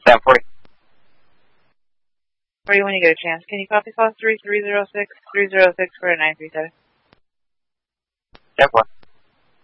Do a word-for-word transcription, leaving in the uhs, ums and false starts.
seven forty. For you when you get a chance. Can you copy call three three zero six three zero six for a nine three seven? ten four.